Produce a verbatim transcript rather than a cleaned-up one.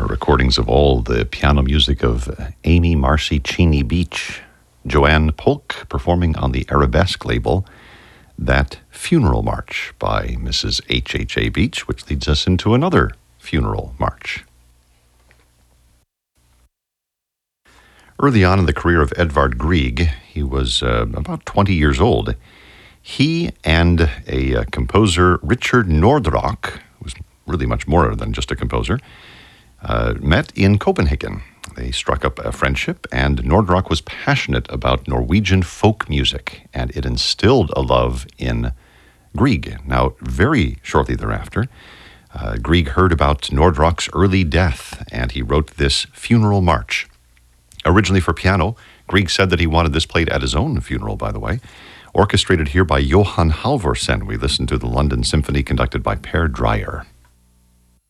recordings of all the piano music of Amy Marcy Cheney Beach, Joanne Polk performing on the Arabesque label, that Funeral March by Missus H H A Beach, which leads us into another funeral march. Early on in the career of Edvard Grieg, he was uh, about twenty years old. He and a uh, composer, Richard Nordrock, who was really much more than just a composer, uh, met in Copenhagen. They struck up a friendship, and Nordrock was passionate about Norwegian folk music, and it instilled a love in Grieg. Now, very shortly thereafter, uh, Grieg heard about Nordrock's early death, and he wrote this funeral march. Originally for piano, Grieg said that he wanted this played at his own funeral, by the way. Orchestrated here by Johan Halvorsen. We listened to the London Symphony conducted by Per Dreyer.